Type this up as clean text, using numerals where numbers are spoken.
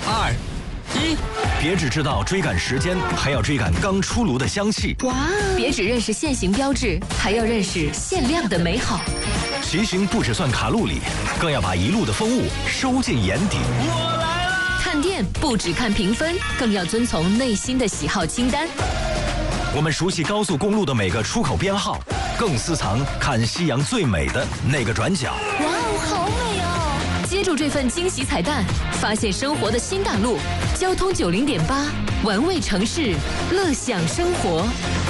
2、1，别只知道追赶时间，还要追赶刚出炉的香气。 哇！别只认识限行标志，还要认识限量的美好。 骑行不只算卡路里，更要把一路的风物收进眼底。 我来了！ 看店不只看评分，更要遵从内心的喜好清单。 我们熟悉高速公路的每个出口编号，更私藏看夕阳最美的那个转角。 哇哦，好美哦！接住这份惊喜彩蛋，发现生活的新大陆。交通90.8，玩味城市，乐享生活。